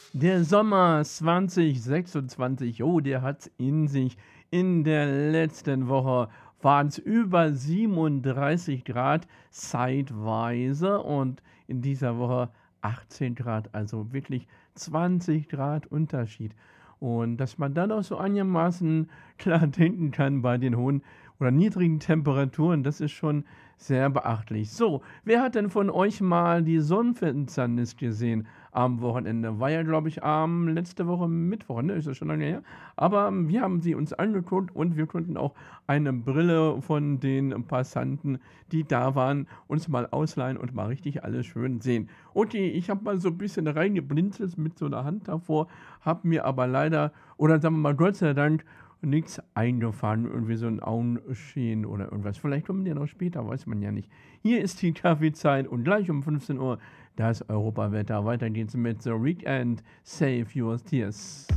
Der Sommer 2026, oh, der hat's in sich. In der letzten Woche waren es über 37 Grad zeitweise und in dieser Woche 18 Grad, also wirklich 20 Grad Unterschied. Und dass man dann auch so einigermaßen klar denken kann bei den hohen oder niedrigen Temperaturen, das ist schon sehr beachtlich. So, wer hat denn von euch mal die Sonnenfinsternis gesehen am Wochenende? War ja, glaube ich, letzte Woche Mittwoch, ne? Ist ja schon lange her. Aber wir haben sie uns angeguckt und wir konnten auch eine Brille von den Passanten, die da waren, uns mal ausleihen und mal richtig alles schön sehen. Okay, ich habe mal so ein bisschen reingeblinzelt mit so einer Hand davor, habe mir aber leider, oder sagen wir mal Gott sei Dank, nichts eingefangen, irgendwie so ein Augenschehen oder irgendwas. Vielleicht kommen die ja noch später, weiß man ja nicht. Hier ist die Kaffeezeit und gleich um 15 Uhr das Europawetter. Weiter geht's mit The Weekend. Save Your Tears.